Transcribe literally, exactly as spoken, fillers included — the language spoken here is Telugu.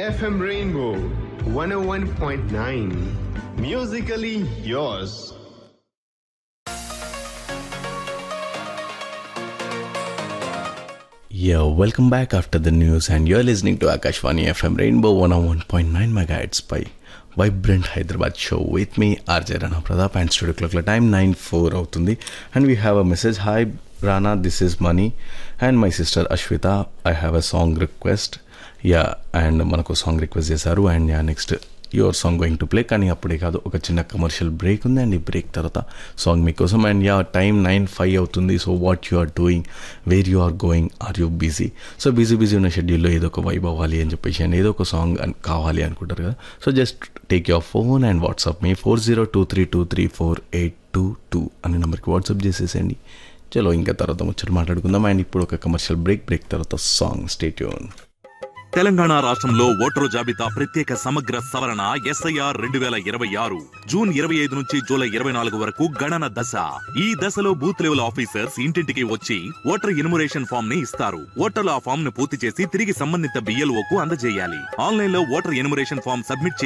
F M Rainbow one oh one point nine. Musically yours. Yeah, welcome back after the news and you're listening to Akashvani F M Rainbow one oh one point nine megahertz by Vibrant Hyderabad show with me R J Rana Pradap and studio clock time nine four అవుతుంది and we have a message. Hi Rana, this is Mani and my sister Ashwita. I have a song request. Yeah, and మనకు సాంగ్ రిక్వెస్ట్ చేశారు and yeah next your song going to play. కానీ అప్పుడే కాదు, ఒక చిన్న కమర్షియల్ బ్రేక్ ఉంది అండ్ ఈ బ్రేక్ తర్వాత సాంగ్ మీకోసం. And yeah time nine five అవుతుంది. So what you are doing, where you are going, are you busy? So busy busy ఉన్న షెడ్యూల్లో ఏదో ఒక వైబ్ అవ్వాలి అని చెప్పేసి అండ్ ఏదో ఒక సాంగ్ కావాలి అనుకుంటారు కదా. So just take your phone and WhatsApp me four zero two three two three four eight two two అనే నెంబర్కి వాట్సాప్ చేసేసండి. చలో ఇంకా తర్వాత ముచ్చట మాట్లాడుకుందాం. అండ్ ఇప్పుడు ఒక కమర్షియల్ బ్రేక్, బ్రేక్ తర్వాత సాంగ్. Stay tune. తెలంగాణ రాష్ట్రంలో ఓటరు జాబితా ప్రత్యేక సమగ్ర సవరణ ఎస్ఐఆర్ రెండు వేల ఇరవై ఆరు జూన్ ఇరవై ఐదు నుంచి జూలై ఇరవై నాలుగు వరకు గణన దశ. ఈ దశలో బూత్ లెవెల్ ఆఫీసర్స్ ఇంటింటికి వచ్చి ఓటర్ ఎన్యుమరేషన్ ఫామ్ ని ఇస్తారు. ఓటర్లు ఆ ఫామ్ ను పూర్తి చేసి తిరిగి సంబంధిత బిఎల్ఓ కు అందజేయాలి. ఆన్లైన్ లో ఓటర్ ఎన్యుమరేషన్ ఫామ్ సబ్మిట్